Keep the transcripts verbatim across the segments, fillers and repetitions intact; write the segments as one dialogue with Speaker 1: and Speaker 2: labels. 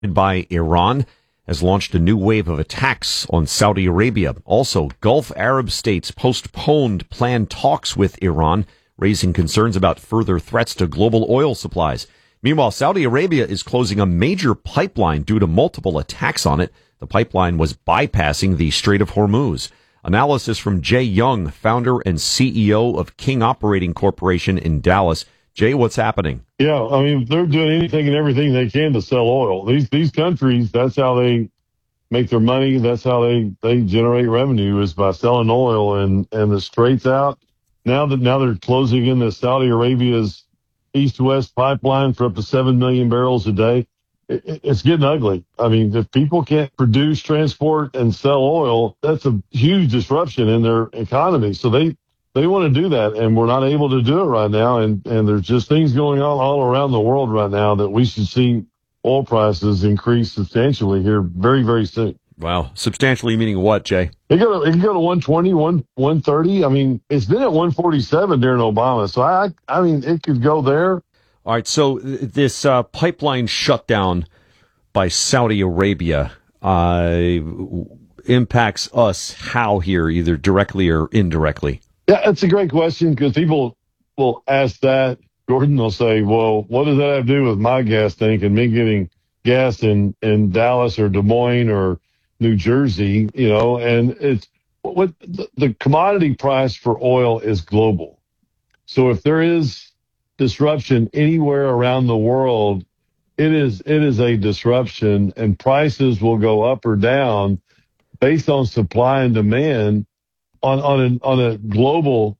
Speaker 1: by Iran has launched a new wave of attacks on Saudi Arabia. Also, Gulf Arab states postponed planned talks with Iran, raising concerns about further threats to global oil supplies. Meanwhile, Saudi Arabia is closing a major pipeline due to multiple attacks on it. The pipeline was bypassing the Strait of Hormuz. Analysis from Jay Young, founder and C E O of King Operating Corporation in Dallas. Jay, what's happening?
Speaker 2: Yeah, I mean, they're doing anything and everything they can to sell oil. These these countries, that's how they make their money. That's how they, they generate revenue, is by selling oil. And, and the straight's out. Now that now they're closing in the Saudi Arabia's east-west pipeline for up to seven million barrels a day. It, it's getting ugly. I mean, if people can't produce, transport, and sell oil, that's a huge disruption in their economy. So they They want to do that, and we're not able to do it right now. And, and there's just things going on all around the world right now that we should see oil prices increase substantially here very, very soon.
Speaker 1: Wow. Substantially meaning what, Jay?
Speaker 2: It, go to, it can go to one twenty, one thirty. I mean, it's been at one forty-seven during Obama. So, I I mean, it could go there.
Speaker 1: All right. So this uh, pipeline shutdown by Saudi Arabia uh, impacts us how here, either directly or indirectly?
Speaker 2: Yeah, that's a great question, because people will ask that. Gordon will say, well, what does that have to do with my gas tank and me getting gas in, in Dallas or Des Moines or New Jersey, you know? And it's what the, the commodity price for oil is global. So if there is disruption anywhere around the world, it is it is a disruption, and prices will go up or down based on supply and demand on on a, on a global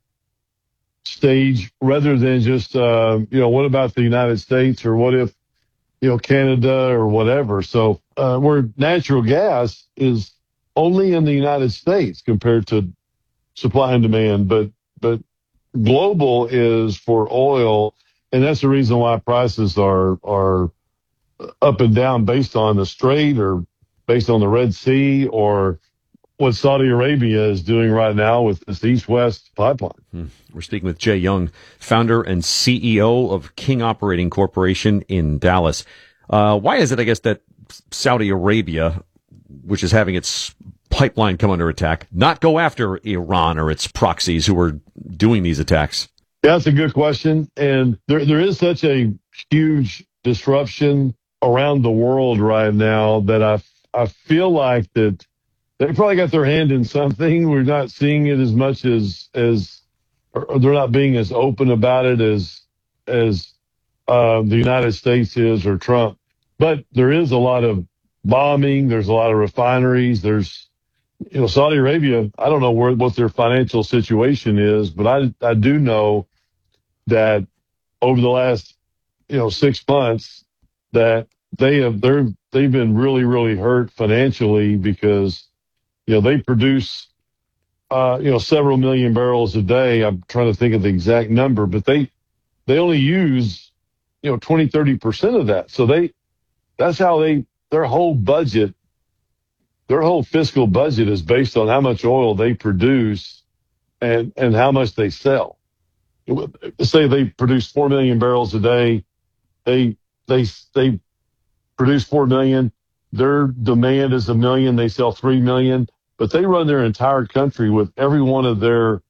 Speaker 2: stage, rather than just, uh, you know, what about the United States, or what if, you know, Canada or whatever. So uh, where natural gas is only in the United States compared to supply and demand, but but global is for oil, and that's the reason why prices are are up and down based on the Strait, or based on the Red Sea, or what Saudi Arabia is doing right now with this east-west pipeline.
Speaker 1: Hmm. We're speaking with Jay Young, founder and C E O of King Operating Corporation in Dallas. Uh, why is it, I guess, that Saudi Arabia, which is having its pipeline come under attack, not go after Iran or its proxies who are doing these attacks?
Speaker 2: Yeah, that's a good question. And there there is such a huge disruption around the world right now that I, I feel like that they probably got their hand in something. We're not seeing it as much as, as or they're not being as open about it as, as uh, the United States is, or Trump. But there is a lot of bombing. There's a lot of refineries. There's, you know, Saudi Arabia, I don't know where, what their financial situation is, but I, I do know that over the last, you know, six months that they have, they're, they've been really, really hurt financially, because you know, they produce, uh, you know, several million barrels a day. I'm trying to think of the exact number, but they, they only use, you know, twenty, thirty percent of that. So they, that's how they, their whole budget, their whole fiscal budget is based on how much oil they produce and, and how much they sell. Say they produce four million barrels a day. They, they, they produce four million. Their demand is a million. They sell three million, but they run their entire country with every one of their,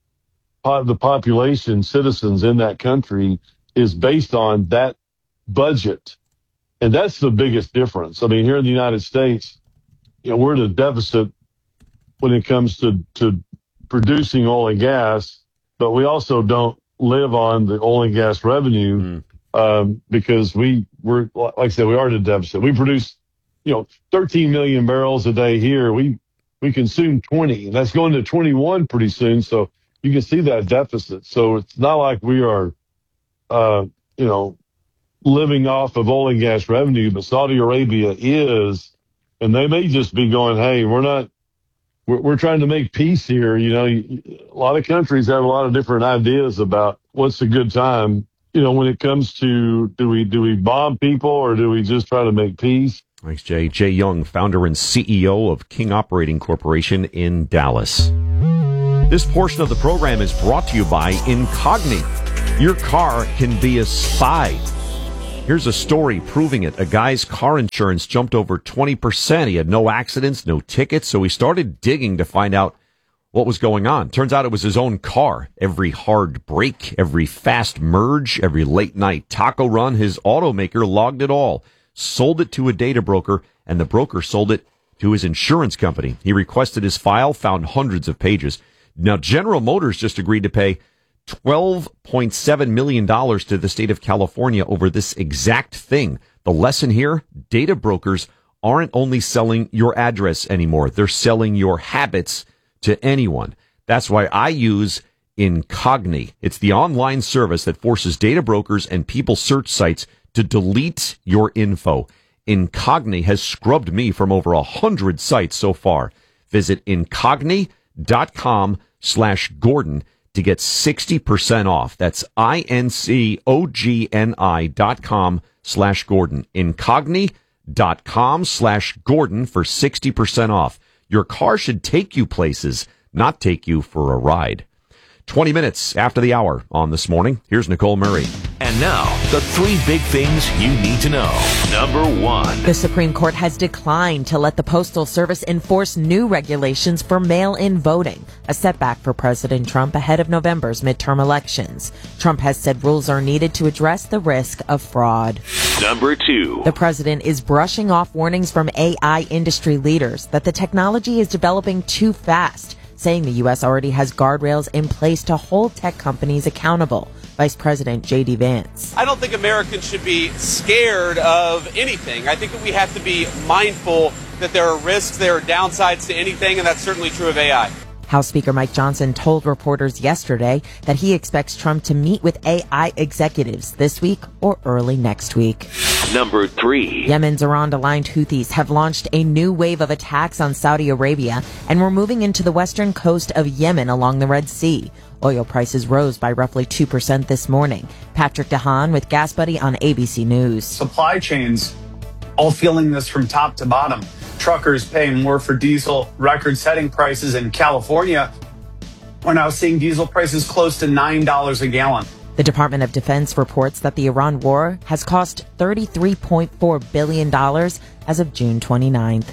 Speaker 2: the population, citizens in that country is based on that budget. And that's the biggest difference. I mean, here in the United States, you know, we're in a deficit when it comes to, to producing oil and gas, but we also don't live on the oil and gas revenue, mm. um, because we, we're, like I said, we are in a deficit. We produce, you know, thirteen million barrels a day here. We, we consume twenty, and that's going to twenty-one pretty soon. So you can see that deficit. So it's not like we are, uh, you know, living off of oil and gas revenue, but Saudi Arabia is, and they may just be going, hey, we're not, we're, we're trying to make peace here. You know, a lot of countries have a lot of different ideas about what's a good time. You know, when it comes to, do we, do we bomb people, or do we just try to make peace?
Speaker 1: Thanks, Jay. Jay Young, founder and C E O of King Operating Corporation in Dallas. This portion of the program is brought to you by Incogni. Your car can be a spy. Here's a story proving it. A guy's car insurance jumped over twenty percent. He had no accidents, no tickets, so he started digging to find out what was going on. Turns out it was his own car. Every hard brake, every fast merge, every late night taco run, his automaker logged it all, sold it to a data broker, and the broker sold it to his insurance company. He requested his file, found hundreds of pages. Now, General Motors just agreed to pay twelve point seven million dollars to the state of California over this exact thing. The lesson here, data brokers aren't only selling your address anymore. They're selling your habits to anyone. That's why I use Incogni. It's the online service that forces data brokers and people search sites to delete your info. Incogni has scrubbed me from over a hundred sites so far. Visit incogni.com slash Gordon to get sixty percent off. That's I-N-C-O-G-N-I dot com slash Gordon. Incogni.com slash Gordon for sixty percent off. Your car should take you places, not take you for a ride. twenty minutes after the hour on This Morning. Here's Nicole Murray.
Speaker 3: And now, the three big things you need to know. Number one.
Speaker 4: The Supreme Court has declined to let the Postal Service enforce new regulations for mail-in voting, a setback for President Trump ahead of November's midterm elections. Trump has said rules are needed to address the risk of fraud.
Speaker 3: Number two.
Speaker 4: The president is brushing off warnings from A I industry leaders that the technology is developing too fast, saying the U S already has guardrails in place to hold tech companies accountable. Vice President J D Vance.
Speaker 5: I don't think Americans should be scared of anything. I think that we have to be mindful that there are risks, there are downsides to anything, and that's certainly true of A I.
Speaker 4: House Speaker Mike Johnson told reporters yesterday that he expects Trump to meet with A I executives this week or early next week.
Speaker 3: Number three.
Speaker 4: Yemen's Iran-aligned Houthis have launched a new wave of attacks on Saudi Arabia and were moving into the western coast of Yemen along the Red Sea. Oil prices rose by roughly two percent this morning. Patrick DeHaan with Gas Buddy on A B C News.
Speaker 6: Supply chains all feeling this from top to bottom. Truckers paying more for diesel, record-setting prices in California. We're now seeing diesel prices close to nine dollars a gallon.
Speaker 4: The Department of Defense reports that the Iran war has cost thirty-three point four billion dollars as of June twenty-ninth.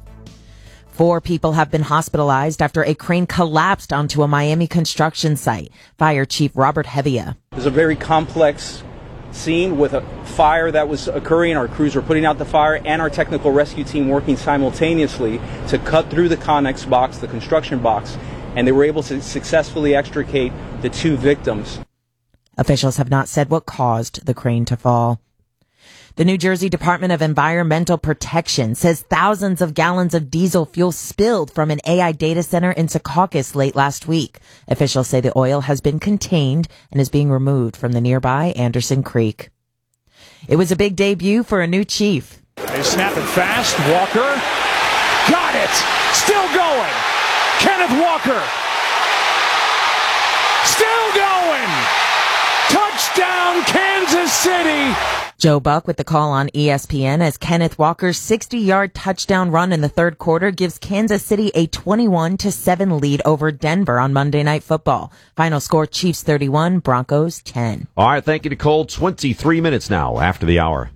Speaker 4: Four people have been hospitalized after a crane collapsed onto a Miami construction site. Fire Chief Robert Hevia.
Speaker 7: There's a very complex scene with a fire that was occurring. Our crews were putting out the fire and our technical rescue team working simultaneously to cut through the Connex box, the construction box, and they were able to successfully extricate the two victims.
Speaker 4: Officials have not said what caused the crane to fall. The New Jersey Department of Environmental Protection says thousands of gallons of diesel fuel spilled from an A I data center in Secaucus late last week. Officials say the oil has been contained and is being removed from the nearby Anderson Creek. It was a big debut for a new chief.
Speaker 8: They snap it fast. Walker got it. Still going. Kenneth Walker. Still going. Touchdown, Kansas City.
Speaker 4: Joe Buck with the call on E S P N as Kenneth Walker's sixty-yard touchdown run in the third quarter gives Kansas City a twenty-one to seven lead over Denver on Monday Night Football. Final score, Chiefs thirty-one, Broncos ten.
Speaker 1: All right, thank you, Nicole. twenty-three minutes now after the hour.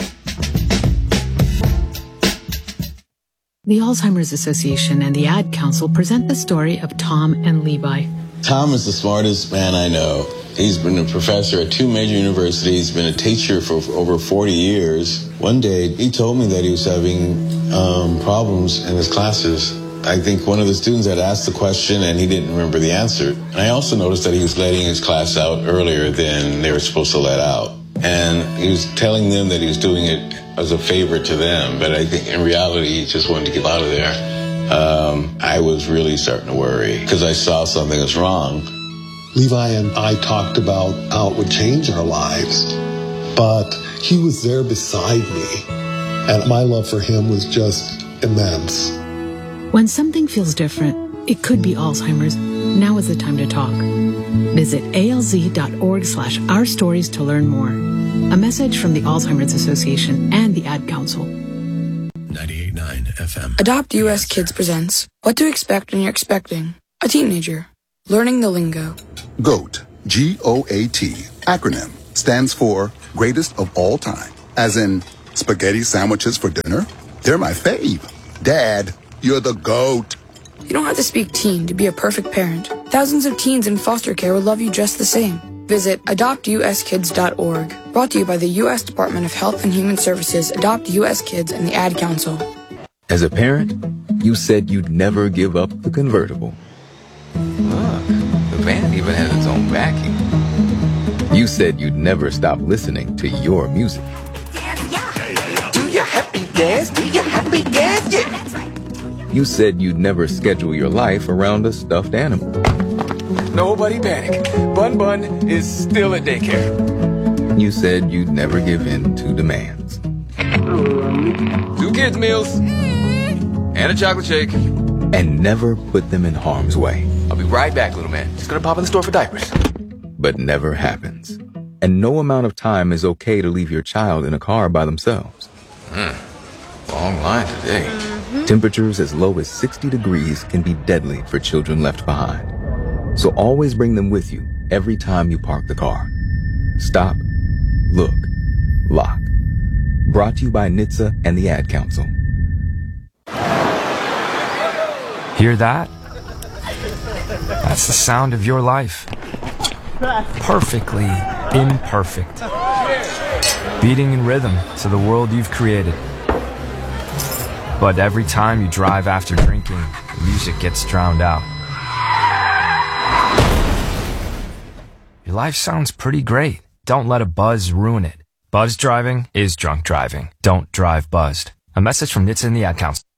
Speaker 9: The Alzheimer's Association and the Ad Council present the story of Tom and Levi.
Speaker 10: Tom is the smartest man I know. He's been a professor at two major universities, been a teacher for over forty years. One day, he told me that he was having um, problems in his classes. I think one of the students had asked the question and he didn't remember the answer. And I also noticed that he was letting his class out earlier than they were supposed to let out. And he was telling them that he was doing it as a favor to them, but I think in reality, he just wanted to get out of there. Um, I was really starting to worry because I saw something was wrong.
Speaker 11: Levi and I talked about how it would change our lives, but he was there beside me, and my love for him was just immense.
Speaker 9: When something feels different, it could be Alzheimer's. Now is the time to talk. Visit alz.org slash our stories to learn more. A message from the Alzheimer's Association and the Ad Council.
Speaker 3: ninety-eight point nine F M.
Speaker 12: Adopt U S Kids presents What to Expect When You're Expecting a Teenager. Learning the lingo.
Speaker 13: GOAT, G O A T, acronym, stands for Greatest of All Time. As in, spaghetti sandwiches for dinner? They're my fave. Dad, you're the GOAT.
Speaker 12: You don't have to speak teen to be a perfect parent. Thousands of teens in foster care would love you just the same. Visit adopt u s kids dot org. Brought to you by the U S Department of Health and Human Services, Adopt U S Kids, and the Ad Council.
Speaker 14: As a parent, you said you'd never give up the convertible. Look, the van even has its own vacuum. You said you'd never stop listening to your music.
Speaker 15: Do you happy dance? Do you happy dance? Yeah.
Speaker 14: You said you'd never schedule your life around a stuffed animal.
Speaker 15: Nobody panic. Bun Bun is still at daycare.
Speaker 14: You said you'd never give in to demands.
Speaker 15: Two kids' meals. And a chocolate shake.
Speaker 14: And never put them in harm's way.
Speaker 15: I'll be right back, little man. Just gonna pop in the store for diapers.
Speaker 14: But never happens. And no amount of time is okay to leave your child in a car by themselves.
Speaker 15: Hmm. Long line today.
Speaker 14: Mm-hmm. Temperatures as low as sixty degrees can be deadly for children left behind. So always bring them with you every time you park the car. Stop, look, lock. Brought to you by N H T S A and the Ad Council.
Speaker 16: Hear that? That's the sound of your life. Perfectly imperfect. Beating in rhythm to the world you've created. But every time you drive after drinking, the music gets drowned out. Your life sounds pretty great. Don't let a buzz ruin it. Buzz driving is drunk driving. Don't drive buzzed. A message from N H T S A and the Ad Council.